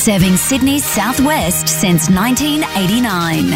Serving Sydney's southwest since 1989.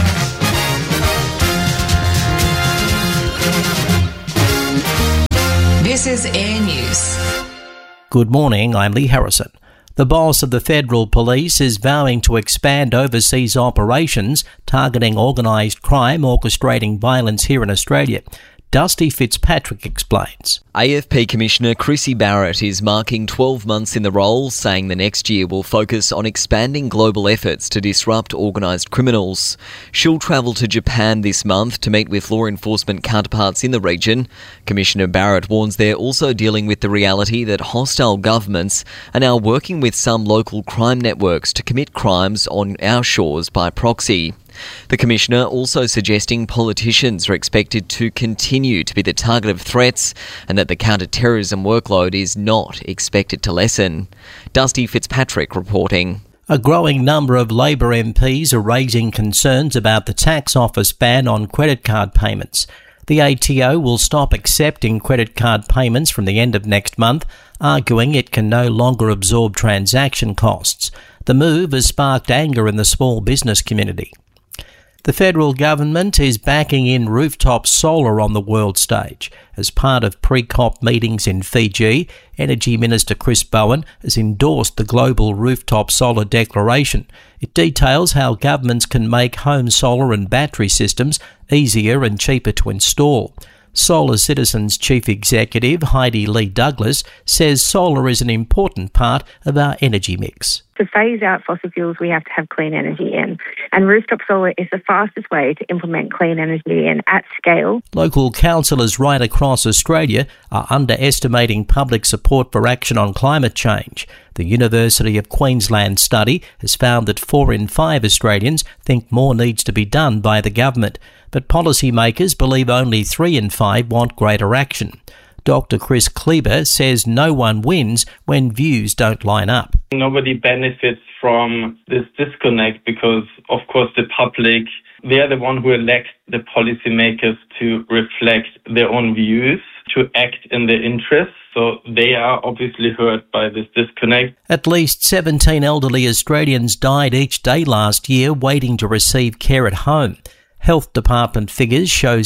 This is Air News. Good morning, I'm Lee Harrison. The boss of the Federal Police is vowing to expand overseas operations targeting organised crime orchestrating violence here in Australia. Dusty Fitzpatrick explains. AFP Commissioner Chrissy Barrett is marking 12 months in the role, saying the next year will focus on expanding global efforts to disrupt organised criminals. She'll travel to Japan this month to meet with law enforcement counterparts in the region. Commissioner Barrett warns they're also dealing with the reality that hostile governments are now working with some local crime networks to commit crimes on our shores by proxy. The Commissioner also suggesting politicians are expected to continue to be the target of threats and that the counter-terrorism workload is not expected to lessen. Dusty Fitzpatrick reporting. A growing number of Labor MPs are raising concerns about the tax office ban on credit card payments. The ATO will stop accepting credit card payments from the end of next month, arguing it can no longer absorb transaction costs. The move has sparked anger in the small business community. The federal government is backing in rooftop solar on the world stage. As part of pre-COP meetings in Fiji, Energy Minister Chris Bowen has endorsed the Global Rooftop Solar Declaration. It details how governments can make home solar and battery systems easier and cheaper to install. Solar Citizens Chief Executive Heidi Lee Douglas says solar is an important part of our energy mix. To phase out fossil fuels, we have to have clean energy in. And rooftop solar is the fastest way to implement clean energy in at scale. Local councillors right across Australia are underestimating public support for action on climate change. The University of Queensland study has found that 4 in 5 Australians think more needs to be done by the government, but policymakers believe only 3 in 5 want greater action. Dr. Chris Kleber says no one wins when views don't line up. Nobody benefits from this disconnect because, of course, the public, they are the one who elect the policymakers to reflect their own views, to act in their interests. So they are obviously hurt by this disconnect. At least 17 elderly Australians died each day last year waiting to receive care at home. Health Department figures show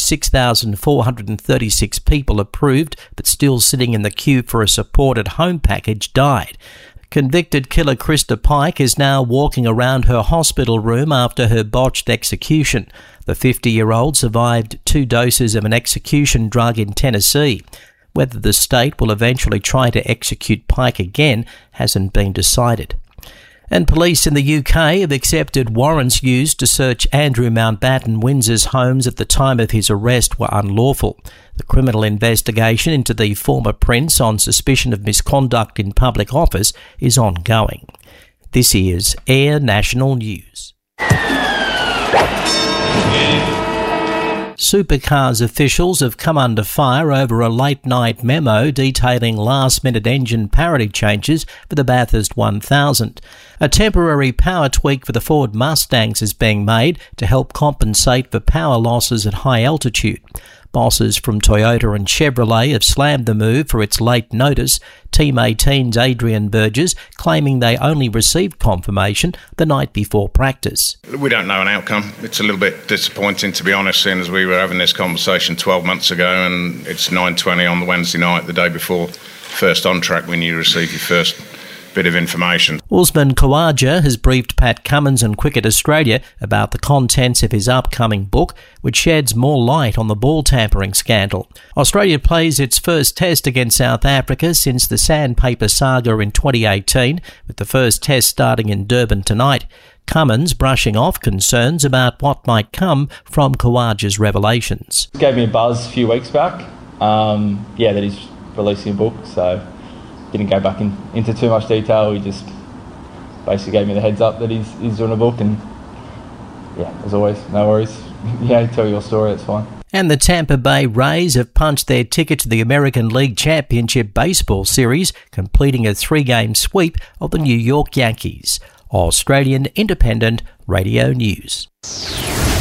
6,436 people approved but still sitting in the queue for a supported home package died. Convicted killer Krista Pike is now walking around her hospital room after her botched execution. The 50-year-old survived 2 doses of an execution drug in Tennessee. Whether the state will eventually try to execute Pike again hasn't been decided. And police in the UK have accepted warrants used to search Andrew Mountbatten Windsor's homes at the time of his arrest were unlawful. The criminal investigation into the former prince on suspicion of misconduct in public office is ongoing. This is Air National News. Supercars officials have come under fire over a late-night memo detailing last-minute engine parity changes for the Bathurst 1000. A temporary power tweak for the Ford Mustangs is being made to help compensate for power losses at high altitude. Bosses from Toyota and Chevrolet have slammed the move for its late notice. Team 18's Adrian Burgess claiming they only received confirmation the night before practice. We don't know an outcome. It's a little bit disappointing, to be honest, seeing as we were having this conversation 12 months ago and it's 9:20 on the Wednesday night, the day before first on track when you receive your first bit of information. Usman Khawaja has briefed Pat Cummins and Cricket Australia about the contents of his upcoming book, which sheds more light on the ball tampering scandal. Australia plays its first test against South Africa since the sandpaper saga in 2018, with the first test starting in Durban tonight. Cummins brushing off concerns about what might come from Khawaja's revelations. He gave me a buzz a few weeks back, that he's releasing a book, so didn't go back into too much detail. He just basically gave me the heads up that he's doing a book, and as always, no worries. Tell your story, it's fine. And the Tampa Bay Rays have punched their ticket to the American League Championship Baseball Series, completing a 3-game sweep of the New York Yankees. Australian Independent Radio News.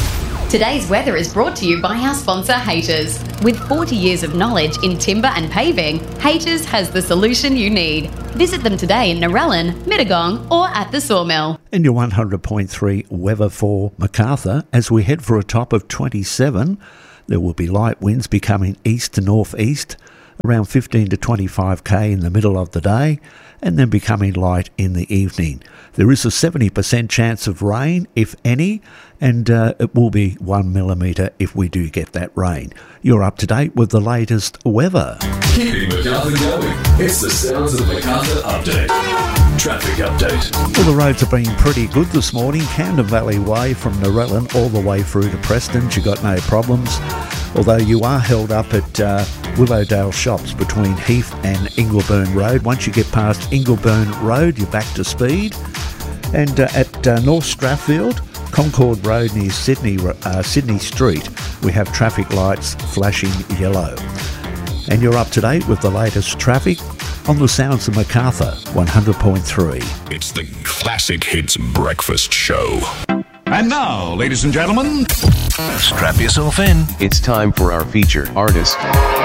Today's weather is brought to you by our sponsor, Haters. With 40 years of knowledge in timber and paving, Haters has the solution you need. Visit them today in Narellan, Mittagong or at the Sawmill. And your 100.3 weather for Macarthur as we head for a top of 27. There will be light winds becoming east to northeast, around 15 to 25k in the middle of the day, and then becoming light in the evening. There is a 70% chance of rain, if any, and it will be 1 millimetre if we do get that rain. You're up to date with the latest weather. Keeping Macarthur going. It's the Sounds of Macarthur update. Traffic update. Well, the roads have been pretty good this morning. Camden Valley Way from Narellan all the way through to Preston. You got no problems. Although you are held up at Willowdale Shops between Heath and Ingleburn Road. Once you get past Ingleburn Road, you're back to speed. And at North Strathfield, Concord Road near Sydney Street, we have traffic lights flashing yellow. And you're up to date with the latest traffic on the Sounds of Macarthur 100.3. It's the Classic Hits Breakfast Show. And now, ladies and gentlemen, strap yourself in. It's time for our feature artist.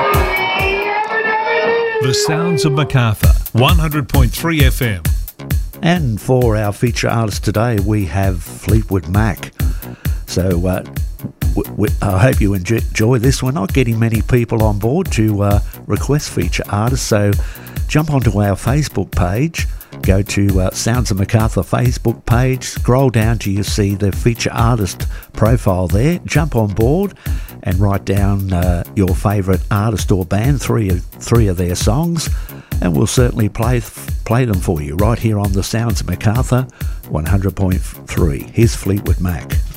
The Sounds of Macarthur 100.3 FM. And for our feature artist today, we have Fleetwood Mac. So I hope you enjoy this. We're not getting many people on board to request feature artists, so jump onto our Facebook page, go to Sounds of Macarthur Facebook page, scroll down till you see the feature artist profile there, jump on board and write down your favourite artist or band, three of their songs, and we'll certainly play them for you right here on the Sounds of Macarthur 100.3. Here's Fleetwood Mac.